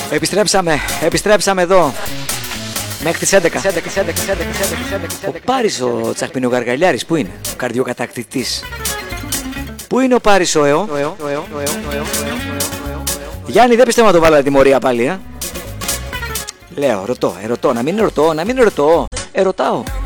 Επιστρέψαμε εδώ μέχρι τις 11. Ο Πάρης ο Τσαχπινογαργαλιάρης που είναι, ο καρδιοκατακτητής. Πού είναι ο Πάρης ο ΕΟ? Γιάννη, δεν πιστεύω να το βάλω τιμωρία πάλι, Λέω, ρωτώ, να μην ρωτώ, ερωτάω.